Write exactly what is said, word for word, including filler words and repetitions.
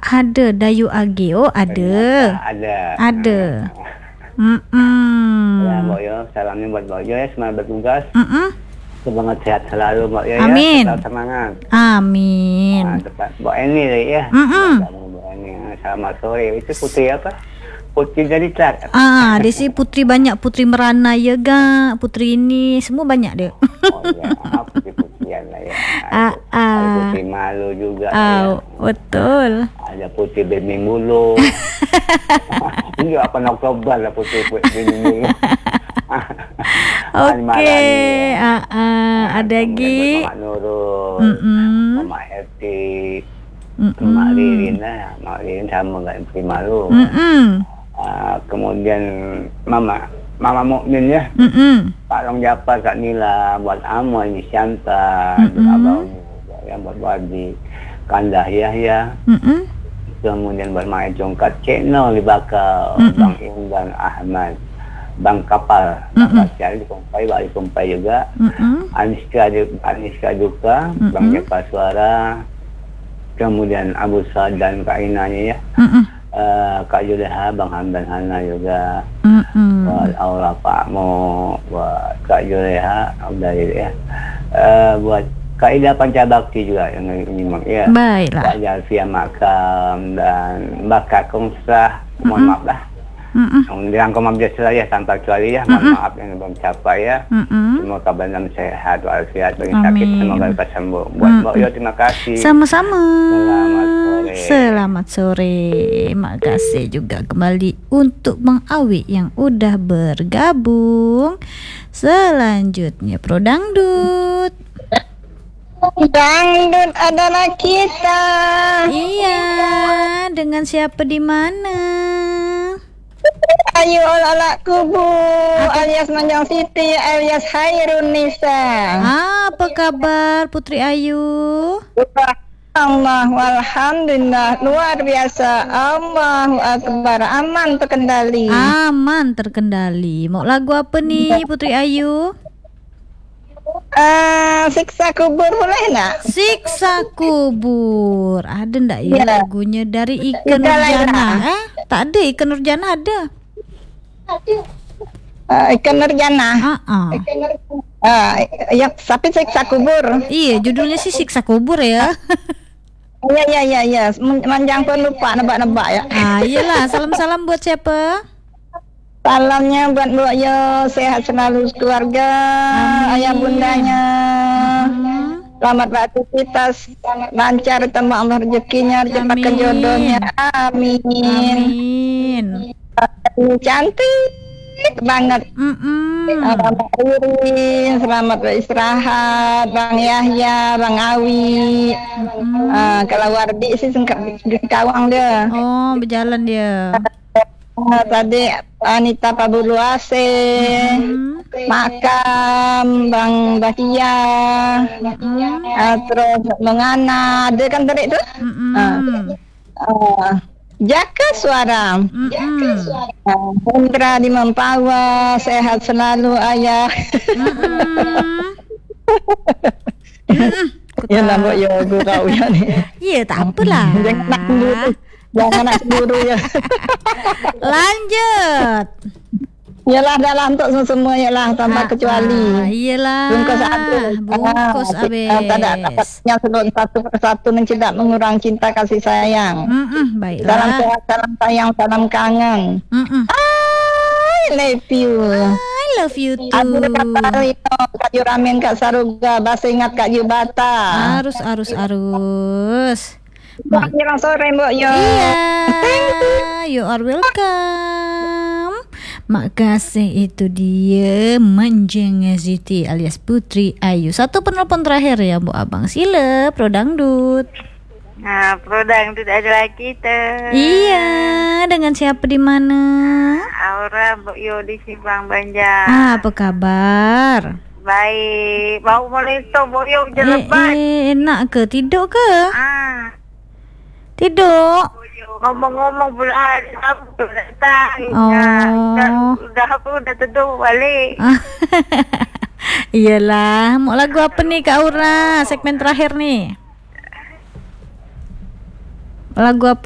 Ada Dayu Age. Oh, ada. Ternyata ada. Ada. Nah, Mm-mm. ya, Mbak Yo, salamnya buat Mbak Yo ya, semangat bertugas. Mm-mm. Semangat sehat selalu Mbak Yo ya. Amin. Tetap semangat. Amin. Nah, tepat Mbak Eni ya. Mm-mm. Mbak Eni. Selamat sore. Itu putri apa? Putri dari Tlat. Ah, di sini putri banyak, putri Merana ya ga, putri ini semua banyak dia. Oh iya, ah, putri-putrian lah ya. Ah, Ada, ah. ada putri Malu juga Oh, ya. betul. Ada putri Bemi Mulu. Ini apa Oktober lah putri Bemi Mulu. Oke, ah, ah. ada lagi. Mama Nurul, Mm-mm. Mama Eti, Mm-mm. Mak Ririn lah. Mak Ririn sama dengan Putri Malu. Mm-mm. Uh, kemudian Mama Mama Mukmin ya. Mm-mm. Pak Long Japar, Kak Nila, buat Amal, ini Syanta, Mm-mm. Abang ya, buat Wadi, Kandah Yahya. Mm-mm. Kemudian buat Mak Jongkat, Cik No Libakau, Mm-mm. Bang Imran Ahmad, Bang Kapal, Bang Mm-mm. Basyari dikumpai, Bang dikumpai juga. Mm-mm. Aniska Aniska Duka, Mm-mm. Bang Jaka Suara, kemudian Abu Sa'ad dan Kak Inanya ya, Mm-mm. uh, Kak Juleha, Bang Hamdan Hana juga, Mm-mm. buat Aula Pak Mo, buat Kak Juleha, Abdalil ya, uh, buat Kak Ida Pancabakti juga yang nyimak ya, Baiklah. Kak Jalfia Makam dan Mbak Kakung Sah, mohon Mm-mm. maaf lah. Mm-mm. Dirangkum abjad ya tanpa kecuali ya, mohon maaf yang belum capai ya. Mm-mm. Semoga badan sehat walafiat, bagi sakit Amin. semoga lekas sembuh. Buat Mbak Yo terima kasih. Sama-sama. Selamat sore. Selamat sore. Makasih juga kembali untuk Bang Awi yang udah bergabung. Selanjutnya Pro Dangdut. Dangdut adalah kita. Iya, dengan siapa di mana? Ayu Olala Kubu alias Manjang Siti alias Hairun Nisa. Ah, apa kabar Putri Ayu? Allah walhamdulillah luar biasa. Allahu akbar, aman terkendali. Aman terkendali. Mau lagu apa nih Putri Ayu? Ah, siksa kubur boleh nak? Siksa kubur. Ada ndak ya Ya. lagunya dari Ika Ika Laila. Nurjana? Eh, tak ada. Ika Nurjana ada. Ah, ikan Nurjana. Ah, ah. Ah, ya, tapi siksa kubur. Iya, judulnya sih Siksa Kubur ya. Ya ya ya ya, manjang pun lupa nebak-nebak ya. Ah, iyalah. Salam-salam buat siapa? Salamnya buat Mbak Yo, sehat selalu keluarga, Amin. ayah bundanya. Hmm. Selamat beraktivitas, lancar tambah Allah rezekinya, rezekikan Amin. jodohnya. Amin. Amin. Cantik banget. Mm-mm. Selamat Irin, selamat beristirahat, Bang Yahya, Bang Awi. Mm-mm. Ah, kalau Wardi sih sengkak kawang dia. Oh, berjalan dia. Ah, tadi Anita Pabuluase, Hmm. Makam, Bang Bakia, ah, terus Mengana, ada kan tadi tu? Mm-mm. Ah, Jaka Suara, Mm-mm. ah, Hendra di Mempawah, sehat selalu ayah. Mm-mm. Mm-mm. Aku Ya tahu. lah Mbak Yo, gurau ya ni. Iya, tak apalah. Jangan nak cemburu, jangan nak cemburu ya. Lanjut. Yalah dalam untuk semua yalah tanpa Ah, kecuali. ah, iyalah. Bungkus habis. Bungkus Ah, habis. ah, Tak ada dapatnya sebelum satu persatu dan tidak mengurang cinta kasih sayang. Mm-mm, Salam baiklah. sehat, salam sayang, salam kangen. Mm-mm. I love you. I love you Abu too. Kak Rino, Kak Juramin, Kak Saruga, bahasa ingat Kak Jubata. Arus, arus, arus. Ma- Selamat sore Mbak Yo. Iya, you are welcome. Makasih, itu dia Manjang Siti alias Putri Ayu. Satu penelpon terakhir ya Bu Abang. Sila Pro Dangdut. Nah, Pro Dangdut adalah kita. Iya, dengan siapa di mana? Aura Mbok Yo di Simpang Banjar. Ah, apa kabar? Baik. Bau molento Mbok Yo hujan Eh, lebat. eh, enak ke? Tidur ke? Ah, Tidur. ngomong-ngomong pula apa datang. Oh. Ya, udah, udah apa udah teduh balik. Iyalah, mau lagu apa nih Kak Aura? Segmen terakhir nih. Lagu apa?